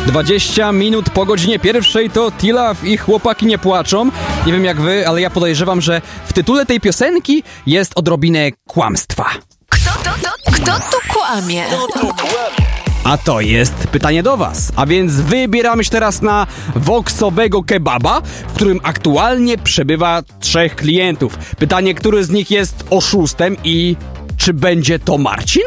20 minut po godzinie pierwszej to Tilaf i chłopaki nie płaczą. Nie wiem jak wy, ale ja podejrzewam, że w tytule tej piosenki jest odrobinę kłamstwa. Kto tu kłamie? A to jest pytanie do was. A więc wybieramy się teraz na voxowego kebaba, w którym aktualnie przebywa 3 klientów. Pytanie, który z nich jest oszustem i czy będzie to Marcin?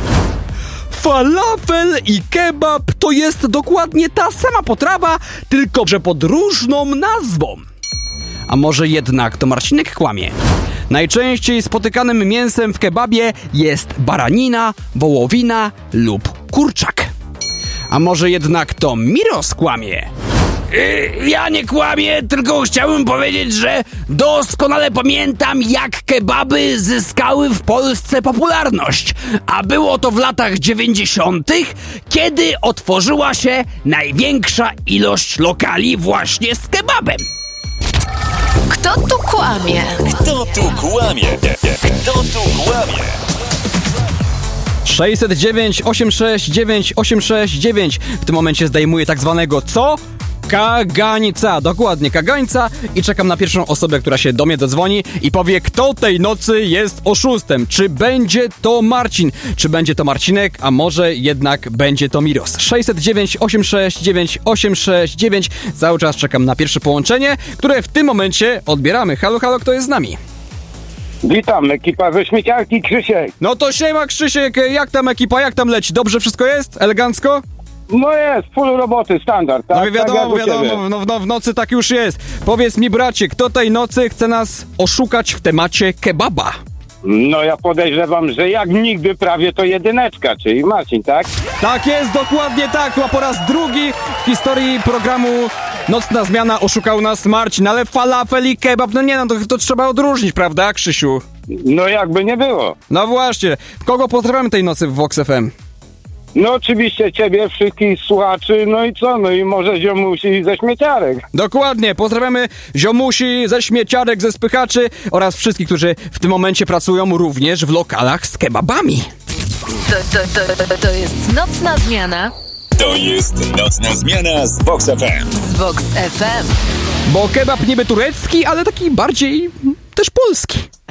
Falafel i kebab to jest dokładnie ta sama potrawa, tylko że pod różną nazwą. A może jednak to Marcinek kłamie? Najczęściej spotykanym mięsem w kebabie jest baranina, wołowina lub kurczak. A może jednak to Miros kłamie? Ja nie kłamię, tylko chciałbym powiedzieć, że doskonale pamiętam, jak kebaby zyskały w Polsce popularność. A było to w latach 90., kiedy otworzyła się największa ilość lokali właśnie z kebabem. Kto tu kłamie? Kto tu kłamie? Kto tu kłamie? 609 869 869 w tym momencie zdejmuję tak zwanego co? Kagańca, dokładnie, kagańca i czekam na pierwszą osobę, która się do mnie dodzwoni i powie, kto tej nocy jest oszustem. Czy będzie to Marcin, czy będzie to Marcinek, a może jednak będzie to Miros. 609 869 869 cały czas czekam na pierwsze połączenie, które w tym momencie odbieramy. Halo, halo, kto jest z nami? Witam, ekipa ze śmieciarki, Krzysiek. No to siema Krzysiek, jak tam ekipa, jak tam leci? Dobrze wszystko jest? Elegancko? No jest, full roboty, standard, tak? No i wiadomo, tak no w nocy tak już jest. Powiedz mi bracie, kto tej nocy chce nas oszukać w temacie kebaba? No ja podejrzewam, że jak nigdy prawie to jedyneczka, czyli Marcin, tak? Tak jest, dokładnie tak, a po raz drugi w historii programu Nocna Zmiana oszukał nas Marcin, ale falafel i kebab, no nie no, to trzeba odróżnić, prawda Krzysiu? No jakby nie było. No właśnie, kogo pozdrawiamy tej nocy w Vox FM? No oczywiście ciebie, wszystkich słuchaczy, no i co? No i może ziomusi ze śmieciarek. Dokładnie, pozdrawiamy ziomusi ze śmieciarek, ze spychaczy oraz wszystkich, którzy w tym momencie pracują również w lokalach z kebabami. To jest Nocna Zmiana To jest Nocna Zmiana z Vox FM. z Vox FM. Bo kebab niby turecki, ale taki bardziej też polski.